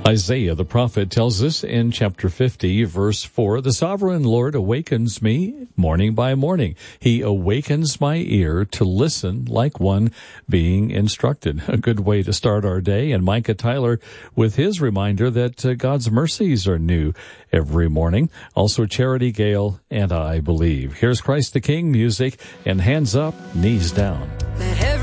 Isaiah the prophet tells us in chapter 50, verse 4, "The sovereign Lord awakens me morning by morning. He awakens my ear to listen like one being instructed." A good way to start our day. And Micah Tyler with his reminder that God's mercies are new every morning. Also Charity Gale and I Believe. Here's Christ the King music and Hands Up, Knees Down.